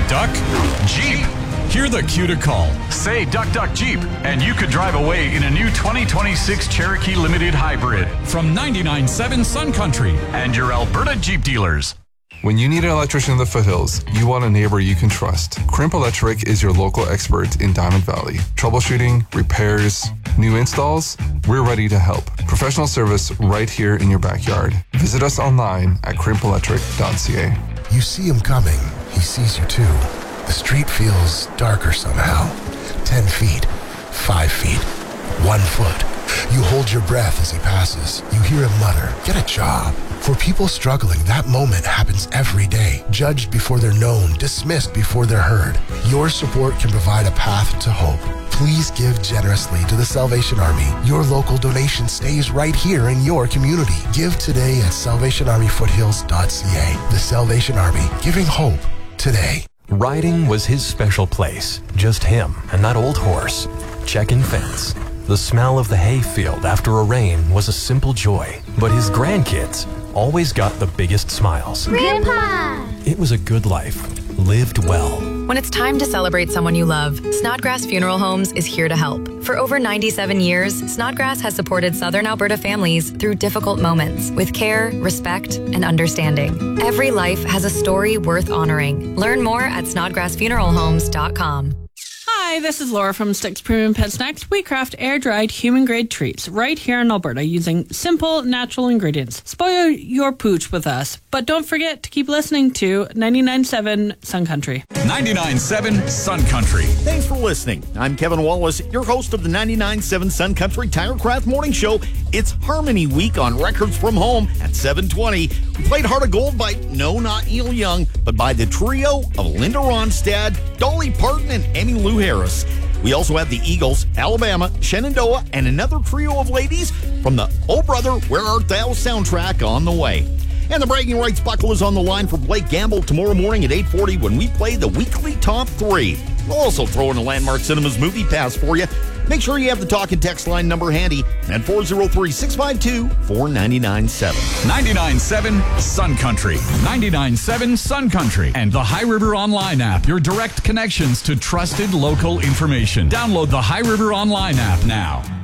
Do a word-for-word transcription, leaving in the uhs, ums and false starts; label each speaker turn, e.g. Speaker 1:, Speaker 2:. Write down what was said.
Speaker 1: Duck? Jeep. Hear the cue to call. Say Duck Duck Jeep, and you could drive away in a new twenty twenty-six Cherokee Limited Hybrid from ninety-nine point seven Sun Country and your Alberta Jeep dealers.
Speaker 2: When you need an electrician in the foothills, you want a neighbor you can trust. Crimp Electric is your local expert in Diamond Valley. Troubleshooting, repairs, new installs, we're ready to help. Professional service right here in your backyard. Visit us online at crimp electric dot c a.
Speaker 3: You see him coming. He sees you too. The street feels darker somehow. Ten feet, five feet, one foot. You hold your breath as he passes. You hear him mutter, "Get a job." For people struggling, that moment happens every day. Judged before they're known, dismissed before they're heard. Your support can provide a path to hope. Please give generously to the Salvation Army. Your local donation stays right here in your community. Give today at salvation army foothills dot c a. The Salvation Army, giving hope today.
Speaker 4: Riding was his special place. Just him and that old horse. Check-in fence. The smell of the hayfield after a rain was a simple joy. But his grandkids always got the biggest smiles.
Speaker 5: Grandpa!
Speaker 4: It was a good life, lived well.
Speaker 6: When it's time to celebrate someone you love, Snodgrass Funeral Homes is here to help. For over ninety-seven years, Snodgrass has supported Southern Alberta families through difficult moments with care, respect, and understanding. Every life has a story worth honoring. Learn more at snodgrass funeral homes dot com.
Speaker 7: Hi, this is Laura from Sticks Premium Pet Snacks. We craft air-dried, human-grade treats right here in Alberta using simple, natural ingredients. Spoil your pooch with us, but don't forget to keep listening to ninety-nine point seven Sun Country.
Speaker 1: ninety-nine point seven Sun Country.
Speaker 8: Thanks for listening. I'm Kevin Wallace, your host of the ninety-nine point seven Sun Country Tirecraft Morning Show. It's Harmony Week on Records from Home at seven twenty. We played Heart of Gold by, no, not Neil Young, but by the trio of Linda Ronstadt, Dolly Parton, and Emmylou Lou Harris. We also have the Eagles, Alabama, Shenandoah, and another trio of ladies from the Oh Brother, Where Art Thou soundtrack on the way. And the bragging rights buckle is on the line for Blake Gamble tomorrow morning at eight forty when we play the weekly top three. We'll also throw in a Landmark Cinemas movie pass for you. Make sure you have the talk and text line number handy at four oh three, six five two, four nine nine seven.
Speaker 1: ninety-nine point seven Sun Country. ninety-nine point seven Sun Country. And the High River Online app, your direct connections to trusted local information. Download the High River Online app now.